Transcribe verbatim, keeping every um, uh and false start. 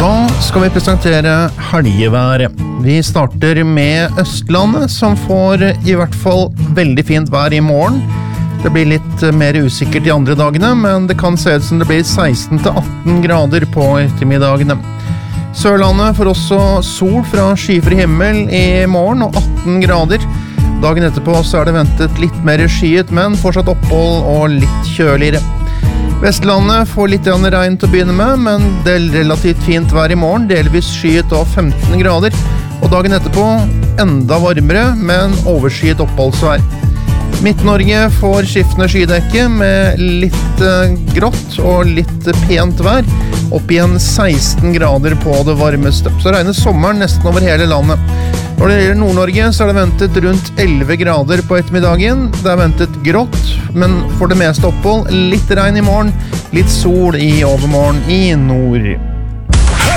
Da skal vi presentere helgeværet. Vi starter med Østlandet, som får i hvert fall veldig fint vær i morgen. Det blir litt mer usikkert de andre dagene, men det kan se ut som det blir seksten til atten grader på ettermiddagene. Sørlandet får også sol fra skyfri himmel i morgen og atten grader. Dagen etterpå så er det ventet litt mer skyet, men fortsatt opphold og litt kjøligere. Vestlandet får litt regn til å begynne med, men det er relativt fint vær i morgen, delvis skyet og femten grader. Og dagen etterpå enda varmere, men overskyet oppholdsvær. Midt-Norge får skiftende skydekke med litt grått og litt pent vær, opp igjen seksten grader på det varmeste. Så regner sommeren nesten over hele landet. Når det gjelder Nord-Norge så er det ventet rundt elleve grader på ettermiddagen. Det er ventet grått, men for det meste opphold litt regn i morgen, litt sol i overmorgen i nord.